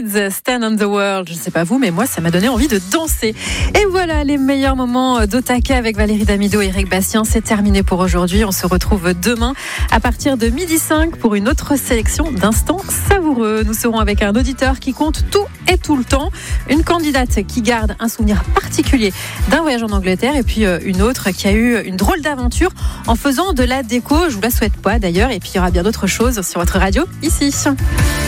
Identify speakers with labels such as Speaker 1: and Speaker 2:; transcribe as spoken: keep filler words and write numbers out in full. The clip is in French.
Speaker 1: Kids, Stand on the World. Je ne sais pas vous, mais moi, ça m'a donné envie de danser. Et voilà, les meilleurs moments d'Otaka avec Valérie Damido et Eric Bastien. C'est terminé pour aujourd'hui. On se retrouve demain à partir de midi cinq pour une autre sélection d'instants savoureux. Nous serons avec un auditeur qui compte tout et tout le temps, une candidate qui garde un souvenir particulier d'un voyage en Angleterre et puis une autre qui a eu une drôle d'aventure en faisant de la déco. Je vous la souhaite pas d'ailleurs. Et puis il y aura bien d'autres choses sur votre radio ici.